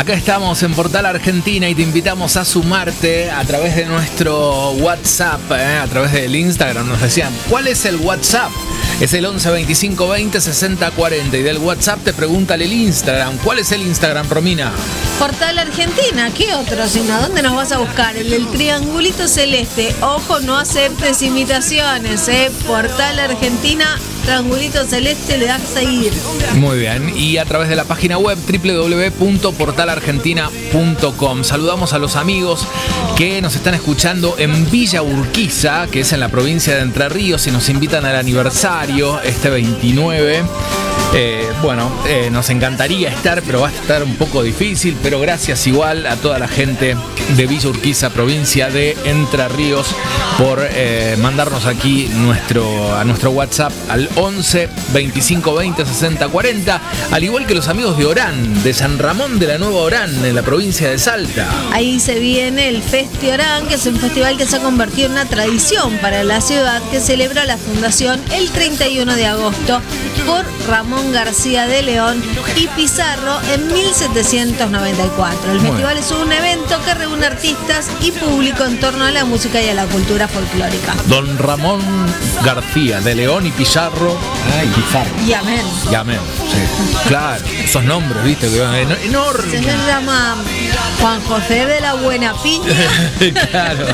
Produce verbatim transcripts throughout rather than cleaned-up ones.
Acá estamos en Portal Argentina y te invitamos a sumarte a través de nuestro WhatsApp, ¿eh? A través del Instagram. Nos decían, ¿cuál es el WhatsApp? Es el once veinticinco veinte sesenta cuarenta y del WhatsApp te preguntan el Instagram. ¿Cuál es el Instagram, Romina? Portal Argentina, ¿qué otro? Sino, ¿dónde nos vas a buscar? El del triangulito celeste. Ojo, no aceptes imitaciones, ¿eh? Portal Argentina, triangulito celeste, le das a seguir. Muy bien, y a través de la página web doble u doble u doble u punto portal argentina punto com. Saludamos a los amigos que nos están escuchando en Villa Urquiza, que es en la provincia de Entre Ríos, y nos invitan al aniversario este veintinueve. Eh, bueno, eh, nos encantaría estar, pero va a estar un poco difícil, pero gracias igual a toda la gente de Villa Urquiza, provincia de Entre Ríos, por eh, mandarnos aquí nuestro, a nuestro WhatsApp al once veinticinco veinte sesenta cuarenta, al igual que los amigos de Orán, de San Ramón de la Nueva Orán, en la provincia de Salta. Ahí se viene el Festi Orán, que es un festival que se ha convertido en una tradición para la ciudad, que celebra la fundación el treinta y uno de agosto por Ramón García de León y Pizarro en mil setecientos noventa y cuatro. El festival es un evento que reúne artistas y público en torno a la música y a la cultura folclórica. Don Ramón García de León y Pizarro. Ay, Pizarro. Y amén. Y amén, sí. Claro, esos nombres, viste, enormes. Se llama Juan José de la Buena Piña. Claro.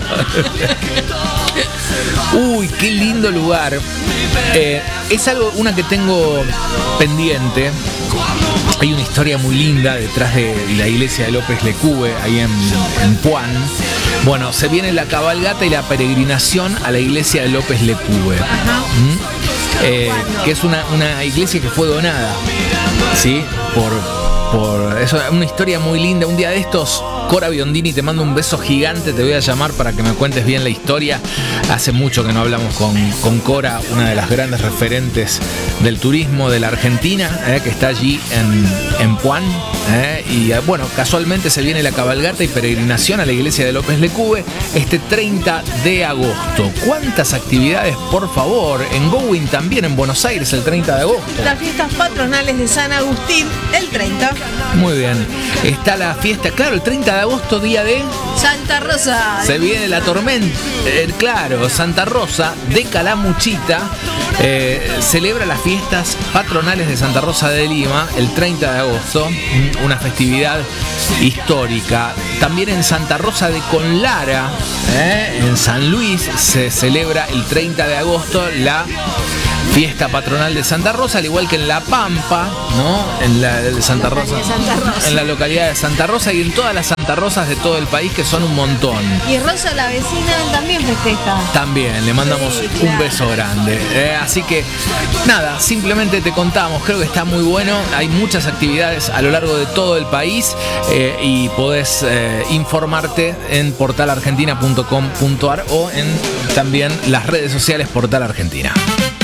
Uy, qué lindo lugar. Eh, es algo, una que tengo pendiente. Hay una historia muy linda detrás de la iglesia de López Lecube, ahí en, en Puan. Bueno, se viene la cabalgata y la peregrinación a la iglesia de López Lecube. ¿Mm? Eh, que es una, una iglesia que fue donada, ¿sí? Por, por eso, una historia muy linda. Un día de estos, Cora Biondini, te mando un beso gigante, te voy a llamar para que me cuentes bien la historia. Hace mucho que no hablamos con, con Cora, una de las grandes referentes del turismo de la Argentina, eh, que está allí en, en Puan. Eh, y eh, bueno, casualmente se viene la cabalgata y peregrinación a la iglesia de López Lecube este treinta de agosto. ¿Cuántas actividades, por favor? En Gowin también, en Buenos Aires, el treinta de agosto. Las fiestas patronales de San Agustín, el treinta. Muy bien. Está la fiesta, claro, el treinta de agosto, día de Santa Rosa. Se viene la tormenta, eh, claro, Santa Rosa de Calamuchita. Eh, celebra las fiestas patronales de Santa Rosa de Lima el treinta de agosto, una festividad histórica. También en Santa Rosa de Conlara, eh, en San Luis, se celebra el treinta de agosto la fiesta patronal de Santa Rosa, al igual que en La Pampa, ¿no? En la de Santa Rosa, Santa Rosa. En la localidad de Santa Rosa y en todas las Santa Rosas de todo el país, que son un montón. Y Rosa, la vecina, también festeja. También, le mandamos sí, claro. un beso grande. Eh, así que, nada, simplemente te contamos, creo que está muy bueno. Hay muchas actividades a lo largo de todo el país eh, y podés eh, informarte en portal argentina punto com punto ar o en también las redes sociales Portal Argentina.